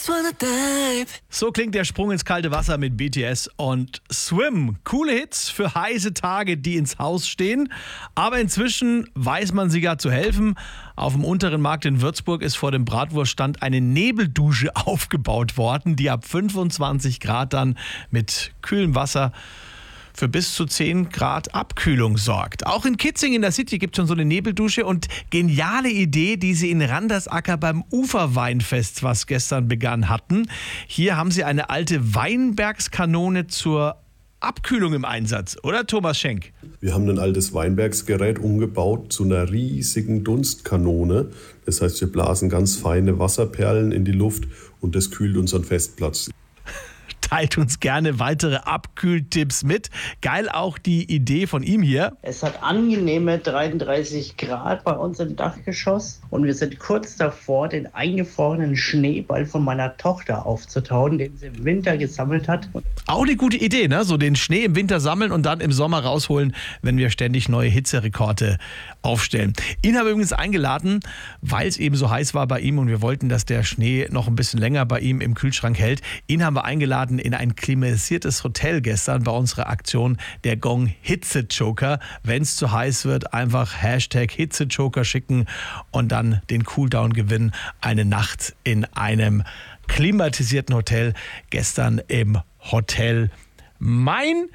So klingt der Sprung ins kalte Wasser mit BTS und Swim. Coole Hits für heiße Tage, die ins Haus stehen. Aber inzwischen weiß man sie gar zu helfen. Auf dem unteren Markt in Würzburg ist vor dem Bratwurststand eine Nebeldusche aufgebaut worden, die ab 25 Grad dann mit kühlem Wasser für bis zu 10 Grad Abkühlung sorgt. Auch in Kitzing in der City gibt es schon so eine Nebeldusche und geniale Idee, die sie in Randersacker beim Uferweinfest, was gestern begann, hatten. Hier haben sie eine alte Weinbergskanone zur Abkühlung im Einsatz, oder Thomas Schenk? Wir haben ein altes Weinbergsgerät umgebaut zu einer riesigen Dunstkanone. Das heißt, wir blasen ganz feine Wasserperlen in die Luft und das kühlt unseren Festplatz. Teilt uns gerne weitere Abkühltipps mit. Geil auch die Idee von ihm hier. Es hat angenehme 33 Grad bei uns im Dachgeschoss und wir sind kurz davor, den eingefrorenen Schneeball von meiner Tochter aufzutauen, den sie im Winter gesammelt hat. Auch eine gute Idee, ne? So den Schnee im Winter sammeln und dann im Sommer rausholen, wenn wir ständig neue Hitzerekorde aufstellen. Ihn haben wir übrigens eingeladen, weil es eben so heiß war bei ihm und wir wollten, dass der Schnee noch ein bisschen länger bei ihm im Kühlschrank hält. Ihn haben wir eingeladen in ein klimatisiertes Hotel gestern bei unserer Aktion der Gong Hitzejoker. Wenn es zu heiß wird, einfach #Hitzejoker schicken und dann den Cooldown gewinnen. Eine Nacht in einem klimatisierten Hotel. Gestern im Hotel Main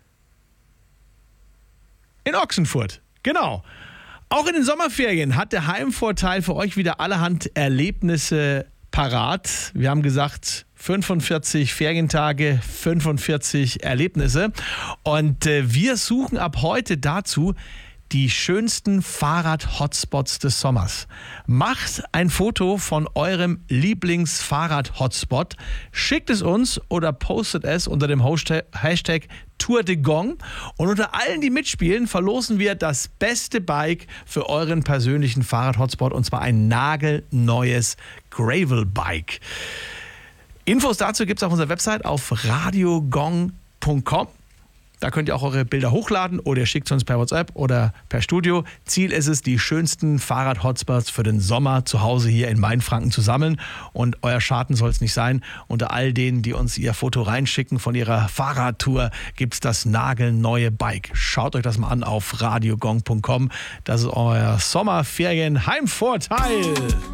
in Ochsenfurt. Genau. Auch in den Sommerferien hat der Heimvorteil für euch wieder allerhand Erlebnisse parat. Wir haben gesagt, 45 Ferientage, 45 Erlebnisse. Und wir suchen ab heute dazu die schönsten Fahrrad-Hotspots des Sommers. Macht ein Foto von eurem Lieblings-Fahrrad-Hotspot, schickt es uns oder postet es unter dem Hashtag Tour de Gong. Und unter allen, die mitspielen, verlosen wir das beste Bike für euren persönlichen Fahrrad-Hotspot und zwar ein nagelneues Gravel-Bike. Infos dazu gibt es auf unserer Website auf radiogong.com. Da könnt ihr auch eure Bilder hochladen oder ihr schickt es uns per WhatsApp oder per Studio. Ziel ist es, die schönsten Fahrrad-Hotspots für den Sommer zu Hause hier in Mainfranken zu sammeln. Und euer Schaden soll es nicht sein. Unter all denen, die uns ihr Foto reinschicken von ihrer Fahrradtour, gibt es das nagelneue Bike. Schaut euch das mal an auf radiogong.com. Das ist euer Sommerferien-Heimvorteil.